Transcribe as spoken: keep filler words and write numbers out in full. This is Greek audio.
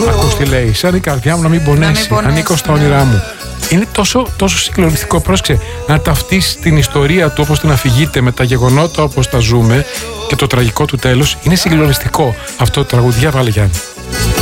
Ακούς τι λέει, σαν η καρδιά μου να μην πονέσει, ανήκω στα όνειρά μου. Είναι τόσο, τόσο συγκλονιστικό, πρόσεξε, να ταυτίσει την ιστορία του όπως την αφηγείται με τα γεγονότα όπως τα ζούμε και το τραγικό του τέλος. Είναι συγκλονιστικό αυτό το τραγούδι. Για βάλε, Γιάννη.